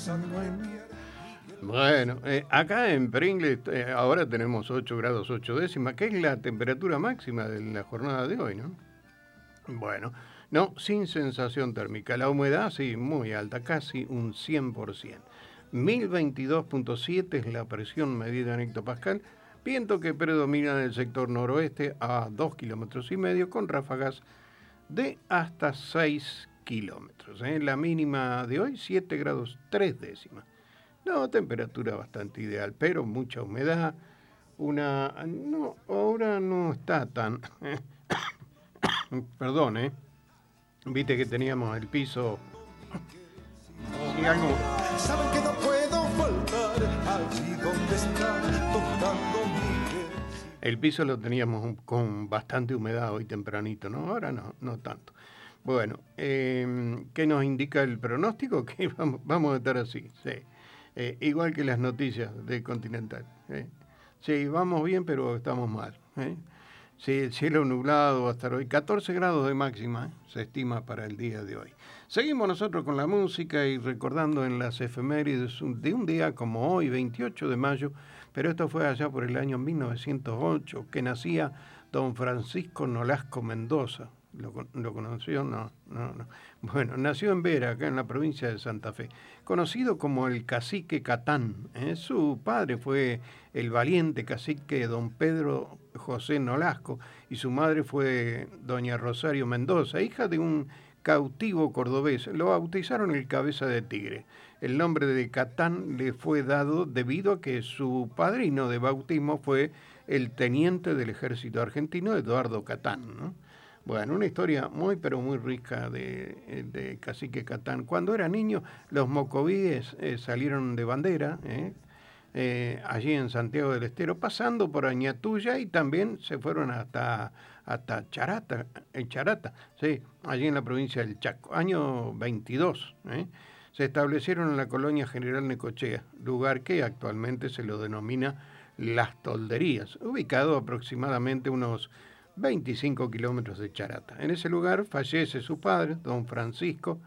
Bueno, acá en Pringles ahora tenemos 8 grados 8 décimas, que es la temperatura máxima de la jornada de hoy, ¿no? Bueno, no, sin sensación térmica. La humedad, sí, muy alta, casi un 100%. 1022,7 es la presión medida en hectopascal. Viento que predomina en el sector noroeste a 2,5 km con ráfagas de hasta 6 kilómetros. La mínima de hoy, 7 grados 3 décimas. No, temperatura bastante ideal, pero mucha humedad. No, ahora no está tan... Perdón, ¿eh? Viste que teníamos el piso. Sí, algo. Saben que no puedo faltar allí donde está tocando mi. El piso lo teníamos con bastante humedad hoy tempranito, ¿no? Ahora no, no tanto. Bueno, ¿qué nos indica el pronóstico? Que vamos a estar así, sí. Igual que las noticias de Continental. Sí, vamos bien, pero estamos mal. Sí, el cielo nublado va a estar hoy. 14 grados de máxima se estima para el día de hoy. Seguimos nosotros con la música y recordando en las efemérides de un día como hoy, 28 de mayo, pero esto fue allá por el año 1908, que nacía don Francisco Nolasco Mendoza. ¿Lo conoció? No. Bueno, nació en Vera, acá en la provincia de Santa Fe, conocido como el cacique Catán. Su padre fue el valiente cacique don Pedro José Nolasco y su madre fue doña Rosario Mendoza, hija de un cautivo cordobés. Lo bautizaron el Cabeza de Tigre. El nombre de Catán le fue dado debido a que su padrino de bautismo fue el teniente del ejército argentino Eduardo Catán, ¿no? Bueno, una historia muy pero muy rica de Cacique Catán. Cuando era niño, los mocovíes salieron de bandera, allí en Santiago del Estero, pasando por Añatuya y también se fueron hasta Charata, sí, allí en la provincia del Chaco. Año 22, se establecieron en la colonia General Necochea, lugar que actualmente se lo denomina Las Tolderías, ubicado aproximadamente unos 25 kilómetros de Charata. En ese lugar fallece su padre, don Francisco,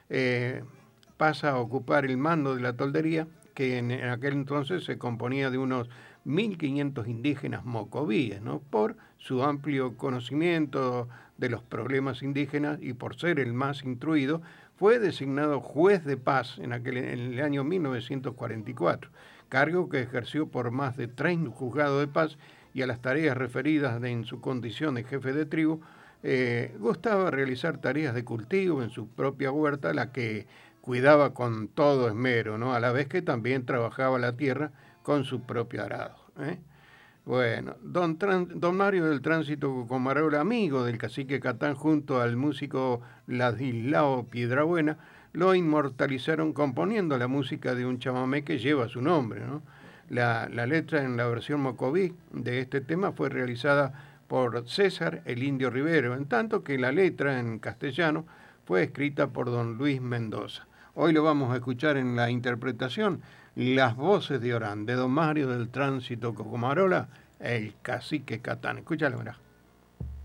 pasa a ocupar el mando de la toldería, que en aquel entonces se componía de unos 1.500 indígenas mocovíes, ¿no? Por su amplio conocimiento de los problemas indígenas y por ser el más instruido, fue designado juez de paz en el año 1944, cargo que ejerció por más de 30 juzgados de paz, y a las tareas referidas en su condición de jefe de tribu, gustaba realizar tareas de cultivo en su propia huerta, la que cuidaba con todo esmero, ¿no? A la vez que también trabajaba la tierra con su propio arado. Bueno, don Mario del Tránsito Cocomarola, amigo del cacique Catán, junto al músico Ladislao Piedrabuena, lo inmortalizaron componiendo la música de un chamamé que lleva su nombre, ¿no? La letra en la versión mocoví de este tema fue realizada por César el Indio Rivero, en tanto que la letra en castellano fue escrita por don Luis Mendoza. Hoy lo vamos a escuchar en la interpretación Las voces de Orán, de don Mario del Tránsito Cocomarola, el cacique Catán. Escúchalo, mirá.